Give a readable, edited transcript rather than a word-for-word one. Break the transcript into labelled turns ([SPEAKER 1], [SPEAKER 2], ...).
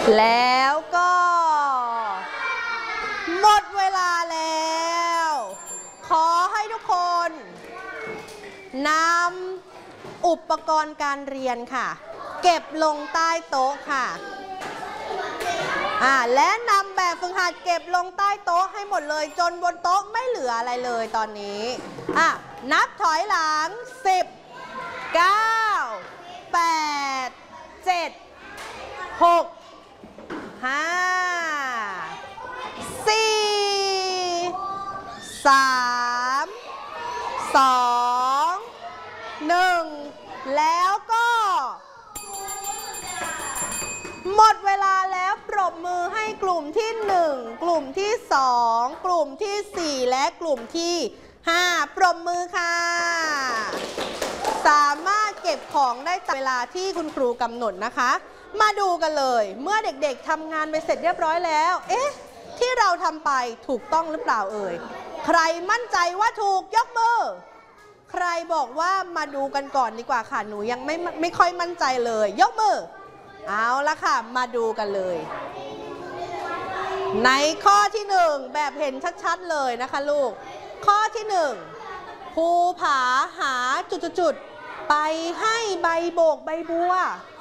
[SPEAKER 1] แล้วก็หมดเวลาแล้วขอให้ทุกคนนำอุปกรณ์การเรียนค่ะเก็บลงใต้โต๊ะค่ะและนำแบบฝึกหัดเก็บลงใต้โต๊ะให้หมดเลยจนบนโต๊ะไม่เหลืออะไรเลยตอนนี้นับถอยหลัง10 9 8 7 6 5 4 3 2 1แล้วก็หมดเวลาแล้วปรบมือให้กลุ่มที่1กลุ่มที่2กลุ่มที่4และกลุ่มที่5ปรบมือค่ะสามารถเก็บของได้ตามเวลาที่คุณครูกำหนดนะคะมาดูกันเลยเมื่อเด็กๆทำงานไปเสร็จเรียบร้อยแล้วที่เราทำไปถูกต้องหรือเปล่าเอ่ยใครมั่นใจว่าถูกยกมือใครบอกว่ามาดูกันก่อนดีกว่าค่ะหนูยังไม่ค่อยมั่นใจเลยยกมือเอาละค่ะมาดูกันเลยในข้อที่1แบบเห็นชัดๆเลยนะคะลูกข้อที่1ภูผาหาจุดๆไปให้ใบโบกใบบัว